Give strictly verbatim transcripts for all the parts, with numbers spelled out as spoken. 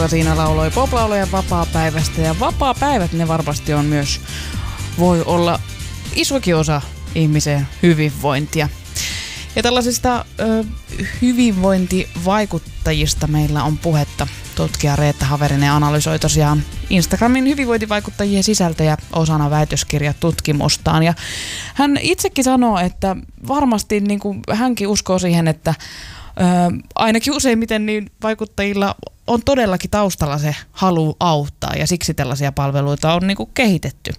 Siinä lauloi poplauloja vapaapäivästä ja vapaapäivät ne varmasti on myös, voi olla isokin osa ihmisen hyvinvointia. Ja tällaisista ö, hyvinvointivaikuttajista meillä on puhetta. Tutkija Reetta Haverinen analysoi tosiaan Instagramin hyvinvointivaikuttajien sisältöjä osana väitöskirjatutkimustaan. Ja hän itsekin sanoo, että varmasti niin kuin hänkin uskoo siihen, että ö, ainakin useimmiten niin vaikuttajilla on todellakin taustalla se halu auttaa ja siksi tällaisia palveluita on niin kuin kehitetty.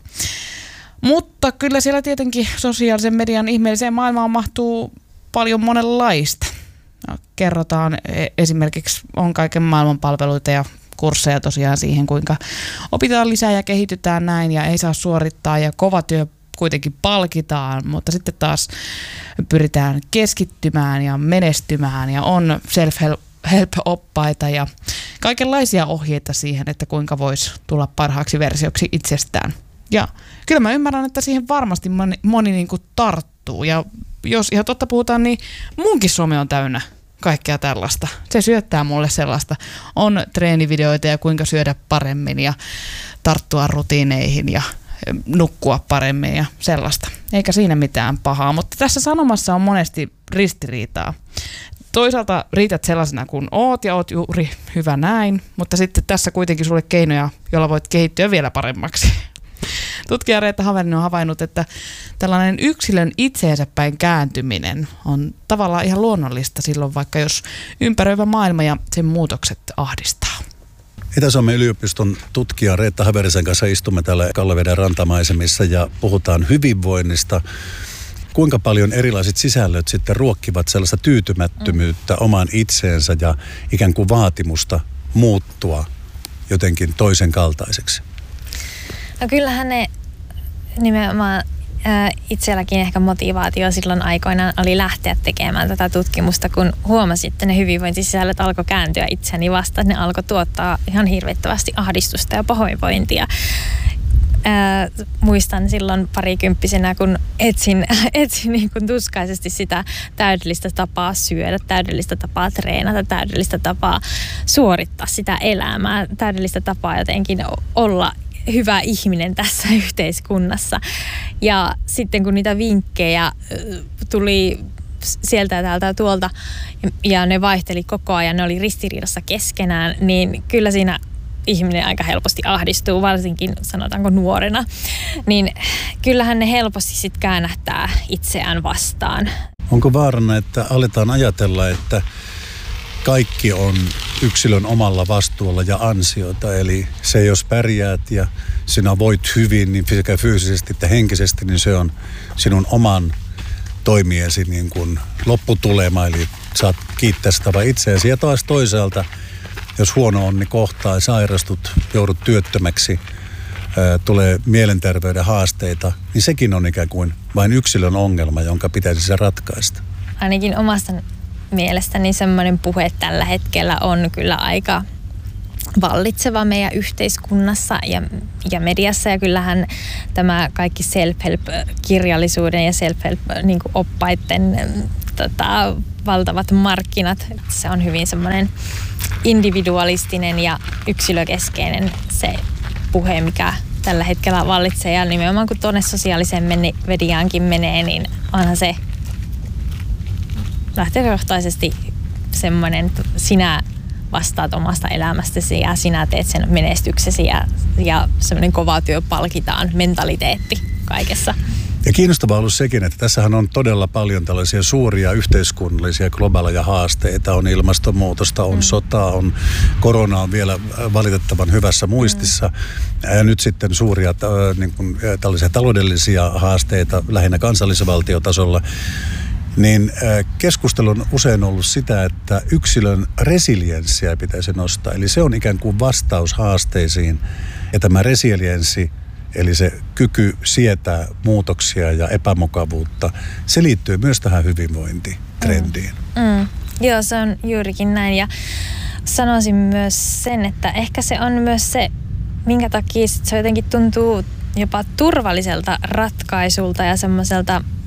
Mutta kyllä siellä tietenkin sosiaalisen median ihmeelliseen maailmaan mahtuu paljon monenlaista. No, kerrotaan esimerkiksi, on kaiken maailman palveluita ja kursseja tosiaan siihen, kuinka opitaan lisää ja kehitytään näin ja ei saa suorittaa ja kova työ kuitenkin palkitaan, mutta sitten taas pyritään keskittymään ja menestymään ja on self-help-oppaita ja kaikenlaisia ohjeita siihen, että kuinka voisi tulla parhaaksi versioksi itsestään. Ja kyllä mä ymmärrän, että siihen varmasti moni, moni niin kuin tarttuu ja jos ihan totta puhutaan, niin munkin some on täynnä kaikkea tällaista. Se syöttää mulle sellaista. On treenivideoita ja kuinka syödä paremmin ja tarttua rutiineihin ja nukkua paremmin ja sellaista. Eikä siinä mitään pahaa, mutta tässä sanomassa on monesti ristiriitaa. Toisaalta riität sellaisena kuin oot ja oot juuri hyvä näin, mutta sitten tässä kuitenkin sulle keinoja, joilla voit kehittyä vielä paremmaksi. Tutkija Reetta Haverinen on havainnut, että tällainen yksilön itseensä päin kääntyminen on tavallaan ihan luonnollista silloin, vaikka jos ympäröivä maailma ja sen muutokset ahdistaa. Itä-Suomen yliopiston tutkija Reetta Haverisen kanssa istumme täällä Kallaveden rantamaisemissa ja puhutaan hyvinvoinnista. Kuinka paljon erilaiset sisällöt sitten ruokkivat sellaista tyytymättömyyttä omaan itseensä ja ikään kuin vaatimusta muuttua jotenkin toisen kaltaiseksi? No kyllähän ne nimenomaan ää, itselläkin ehkä motivaatio silloin aikoinaan oli lähteä tekemään tätä tutkimusta, kun huomasin, että ne hyvinvointisisällöt alkoi kääntyä itseni vastaan. Ne alkoi tuottaa ihan hirvittävästi ahdistusta ja pahoinvointia. Ää, muistan silloin parikymppisenä, kun etsin, etsin niin kuin tuskaisesti sitä täydellistä tapaa syödä, täydellistä tapaa treenata, täydellistä tapaa suorittaa sitä elämää, täydellistä tapaa jotenkin olla hyvä ihminen tässä yhteiskunnassa. Ja sitten kun niitä vinkkejä tuli sieltä ja täältä ja tuolta ja ne vaihteli koko ajan, ne oli ristiriidassa keskenään, niin kyllä siinä ihminen aika helposti ahdistuu, varsinkin sanotaanko nuorena. Niin kyllähän ne helposti sitten käännähtää itseään vastaan. Onko vaarana, että aletaan ajatella, että kaikki on yksilön omalla vastuulla ja ansiota, eli se jos pärjäät ja sinä voit hyvin niin sekä fyysisesti että henkisesti, niin se on sinun oman toimiesi niin kuin lopputulema, eli saat kiittää sitä vain itseäsi. Ja taas toisaalta, jos huono onni kohtaa, sairastut, joudut työttömäksi, ää, tulee mielenterveyden haasteita, niin sekin on ikään kuin vain yksilön ongelma, jonka pitäisi se ratkaista. Ainakin omasta mielestäni semmoinen puhe tällä hetkellä on kyllä aika vallitseva meidän yhteiskunnassa ja, ja mediassa. Ja kyllähän tämä kaikki self-help-kirjallisuuden ja self-help-oppaiden tota, valtavat markkinat, se on hyvin semmoinen individualistinen ja yksilökeskeinen se puhe, mikä tällä hetkellä vallitsee. Ja nimenomaan kun tuonne sosiaaliseen mediaankin menee, niin onhan se lähtökohtaisesti semmoinen, että sinä vastaat omasta elämästäsi ja sinä teet sen menestyksesi ja, ja semmoinen kova työ palkitaan mentaliteetti kaikessa. Ja kiinnostavaa on ollut sekin, että tässähän on todella paljon tällaisia suuria yhteiskunnallisia globaaleja haasteita. On ilmastonmuutosta, on mm. sotaa, on korona on vielä valitettavan hyvässä muistissa. Mm. Ja nyt sitten suuria äh, niin kuin, tällaisia taloudellisia haasteita lähinnä kansallisvaltiotasolla. Niin keskustelu on usein ollut sitä, että yksilön resilienssiä pitäisi nostaa. Eli se on ikään kuin vastaus haasteisiin. Ja tämä resilienssi, eli se kyky sietää muutoksia ja epämukavuutta, se liittyy myös tähän hyvinvointitrendiin. Mm. Mm. Joo, se on juurikin näin. Ja sanoisin myös sen, että ehkä se on myös se, minkä takia se jotenkin tuntuu jopa turvalliselta ratkaisulta ja semmoiselta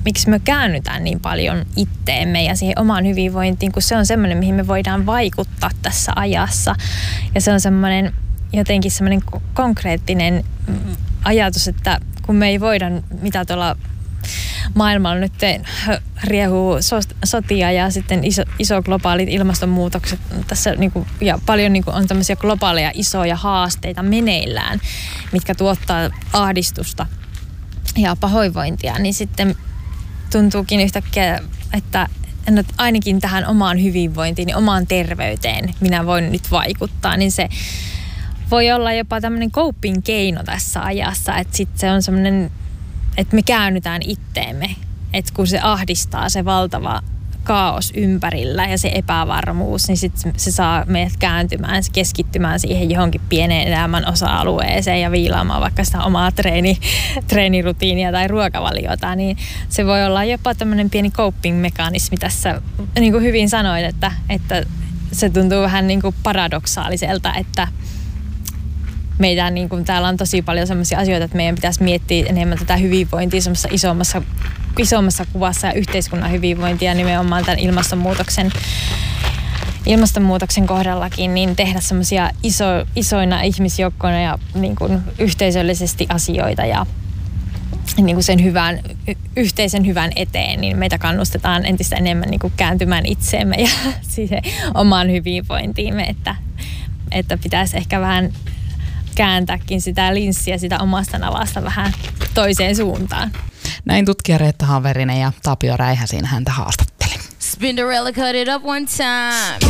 miksi me käännytään niin paljon itteemme ja siihen omaan hyvinvointiin, kun se on semmoinen, mihin me voidaan vaikuttaa tässä ajassa. Ja se on semmoinen jotenkin semmoinen konkreettinen ajatus, että kun me ei voida, mitä tuolla maailmalla nyt riehuu sotia ja sitten iso, iso globaalit ilmastonmuutokset tässä niin kuin, ja paljon niin kuin on tämmöisiä globaaleja isoja haasteita meneillään, mitkä tuottaa ahdistusta ja pahoinvointia, niin sitten tuntuukin yhtäkkiä, että ainakin tähän omaan hyvinvointiin ja omaan terveyteen minä voin nyt vaikuttaa, niin se voi olla jopa tämmöinen coping keino tässä ajassa, että sitten se on semmoinen, että me käännytään itteemme, että kun se ahdistaa se valtava kaos ympärillä ja se epävarmuus, niin sitten se saa meidät kääntymään, keskittymään siihen johonkin pieneen elämän osa-alueeseen ja viilaamaan vaikka sitä omaa treeni, treenirutiinia tai ruokavaliota, niin se voi olla jopa tämmöinen pieni coping-mekanismi tässä, niin kuin hyvin sanoit, että, että se tuntuu vähän niin kuin paradoksaaliselta, että meidän, niin kuin, täällä on tosi paljon sellaisia asioita, että meidän pitäisi miettiä enemmän tätä hyvinvointia semmoisessa isommassa, isommassa kuvassa ja yhteiskunnan hyvinvointia nimenomaan tämän ilmastonmuutoksen, ilmastonmuutoksen kohdallakin, niin tehdä semmoisia iso, isoina ihmisjoukkoina ja niin kuin, yhteisöllisesti asioita ja niin kuin sen hyvän, yhteisen hyvän eteen, niin meitä kannustetaan entistä enemmän niin kuin kääntymään itseemme ja siihen omaan hyvinvointiimme, että, että pitäisi ehkä vähän kääntääkin sitä linssiä sitä omasta navasta vähän toiseen suuntaan. Näin tutkija Reetta Haverinen ja Tapio Räihäsin häntä haastatteli. Spinderella cut it up one time.